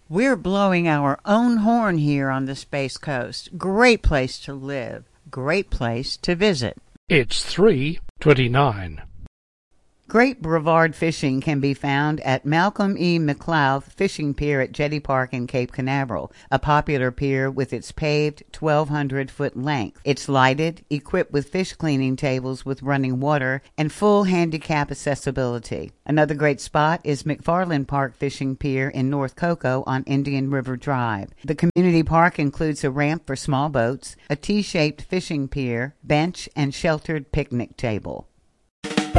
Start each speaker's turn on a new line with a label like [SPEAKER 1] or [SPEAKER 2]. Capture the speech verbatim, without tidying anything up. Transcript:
[SPEAKER 1] We're blowing our own horn here on the Space Coast. Great place to live. Great place to visit.
[SPEAKER 2] It's three twenty-nine.
[SPEAKER 1] Great Brevard fishing can be found at Malcolm E. McLeod Fishing Pier at Jetty Park in Cape Canaveral, a popular pier with its paved twelve hundred foot length. It's lighted, equipped with fish cleaning tables with running water, and full handicap accessibility. Another great spot is McFarland Park Fishing Pier in North Cocoa on Indian River Drive. The community park includes a ramp for small boats, a T-shaped fishing pier, bench, and sheltered picnic table.